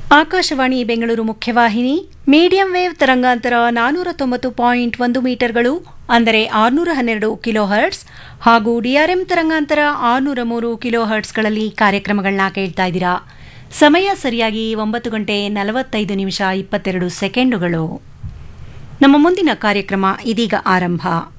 Akashvani Bengaluru ಮುಖ್ಯವಾಹಿನಿ medium wave ತರಂಗಾಂತರ 490.1 ಮೀಟರ್ಗಳು ಅಂದರೆ 612 kilo hertz ಹಾಗೂ ಡಿಆರ್ಎಂ ತರಂಗಾಂತರ 603 ಕಿಲೋ ಹರ್ಟ್ಸ್ಗಳಲ್ಲಿ ಕಾರ್ಯಕ್ರಮಗಳನ್ನ ಕೇಳ್ತಾ ಇದ್ದೀರಾ. ಸಮಯ ಸರಿಯಾಗಿ 9 ಗಂಟೆ 45 ನಿಮಿಷ 22 ಸೆಕೆಂಡುಗಳು. ನಮ್ಮ ಮುಂದಿನ ಕಾರ್ಯಕ್ರಮ ಇದೀಗ ಆರಂಭ.